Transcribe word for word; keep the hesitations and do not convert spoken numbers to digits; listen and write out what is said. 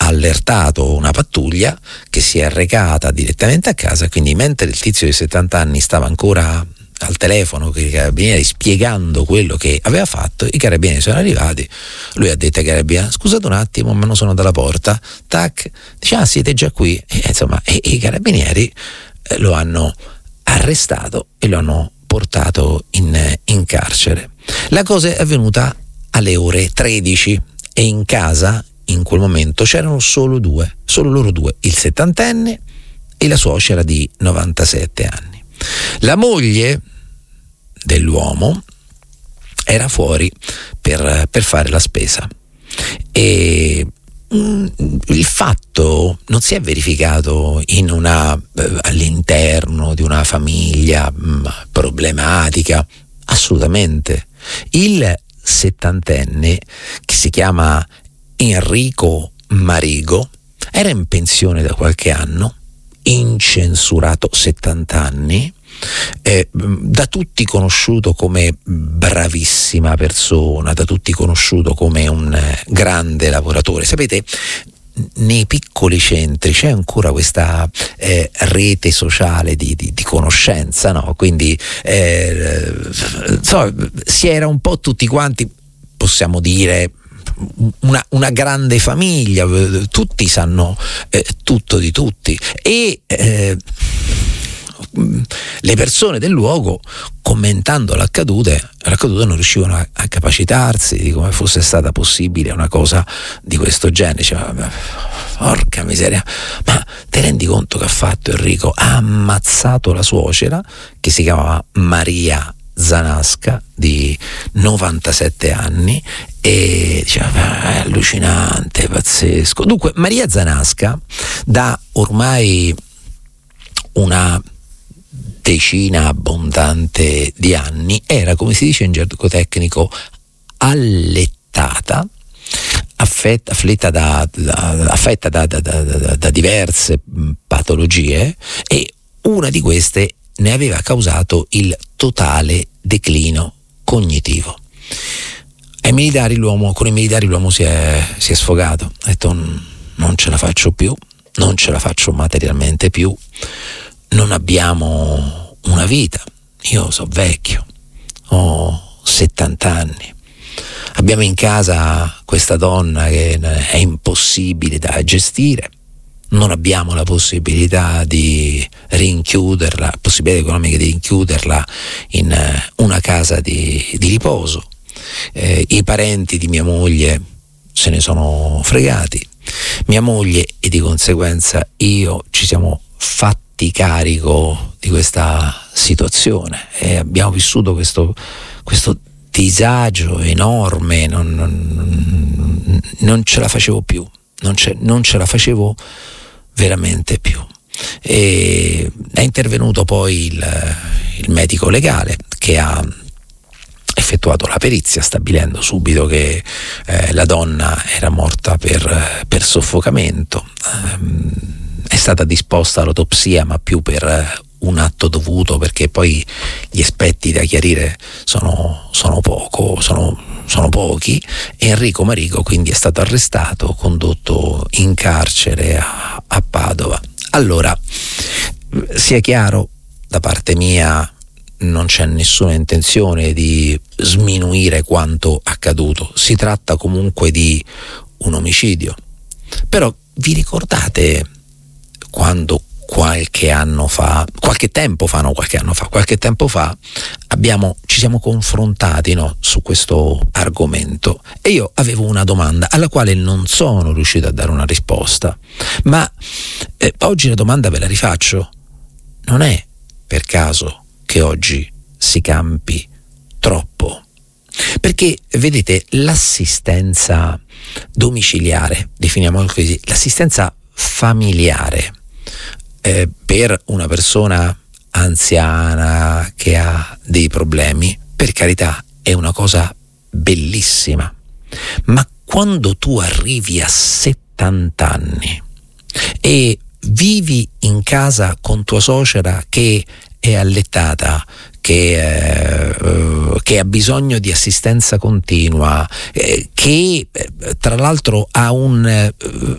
allertato una pattuglia che si è recata direttamente a casa, quindi mentre il tizio di settanta anni stava ancora al telefono con i carabinieri spiegando quello che aveva fatto, i carabinieri sono arrivati, lui ha detto ai carabinieri: scusate un attimo, ma non sono dalla porta. Tac, dice: ah, siete già qui. E, insomma, e, e i carabinieri eh, lo hanno arrestato e lo hanno portato in, in carcere. La cosa è avvenuta alle ore tredici e in casa in quel momento c'erano solo due, solo loro due, il settantenne e la suocera di novantasette anni. La moglie dell'uomo era fuori per, per fare la spesa e mm, il fatto non si è verificato in una, eh, all'interno di una famiglia mm, problematica, assolutamente. Il settantenne, che si chiama Enrico Marigo, era in pensione da qualche anno, incensurato, settanta anni, eh, da tutti conosciuto come bravissima persona, da tutti conosciuto come un eh, grande lavoratore. Sapete, nei piccoli centri c'è ancora questa eh, rete sociale di, di, di conoscenza, no? Quindi eh, so, si era un po' tutti quanti, possiamo dire, Una, una grande famiglia, tutti sanno eh, tutto di tutti e eh, le persone del luogo, commentando l'accaduto, l'accaduto non riuscivano a, a capacitarsi di come fosse stata possibile una cosa di questo genere. Diceva: porca miseria, ma ti rendi conto che ha fatto Enrico? Ha ammazzato la suocera, che si chiamava Maria Zanasca, di novantasette anni, e diceva: è allucinante, pazzesco. Dunque Maria Zanasca da ormai una decina abbondante di anni era, come si dice in gergo tecnico, allettata, affetta, afflitta da, da, affetta da, da, da, da, da diverse patologie, e una di queste ne aveva causato il totale declino cognitivo. Ai militari l'uomo, con i militari l'uomo si è, si è sfogato, ha detto: non ce la faccio più, non ce la faccio materialmente più, non abbiamo una vita, io sono vecchio, ho settanta anni, abbiamo in casa questa donna che è impossibile da gestire, non abbiamo la possibilità di rinchiuderla, possibilità economiche di rinchiuderla in una casa di, di riposo. Eh, i parenti di mia moglie se ne sono fregati, mia moglie e di conseguenza io ci siamo fatti carico di questa situazione e abbiamo vissuto questo, questo disagio enorme, non, non, non ce la facevo più, non ce, non ce la facevo veramente più. E è intervenuto poi il, il medico legale, che ha effettuato la perizia stabilendo subito che eh, la donna era morta per, per soffocamento. Ehm, è stata disposta l'autopsia, ma più per un atto dovuto, perché poi gli aspetti da chiarire sono, sono poco, sono, sono pochi. Enrico Marigo quindi è stato arrestato, condotto in carcere a, a Padova. Allora, sia chiaro, da parte mia non c'è nessuna intenzione di sminuire quanto accaduto, si tratta comunque di un omicidio. Però vi ricordate quando qualche anno fa, qualche tempo fa, no, qualche anno fa, qualche tempo fa abbiamo, ci siamo confrontati, no, su questo argomento, e io avevo una domanda alla quale non sono riuscito a dare una risposta, ma eh, oggi la domanda ve la rifaccio: non è per caso che oggi si campi troppo? Perché vedete, l'assistenza domiciliare, definiamola così, l'assistenza familiare eh, per una persona anziana che ha dei problemi, per carità, è una cosa bellissima, ma quando tu arrivi a settanta anni e vivi in casa con tua suocera che è allettata, che, eh, che ha bisogno di assistenza continua, eh, che eh, tra l'altro ha un eh,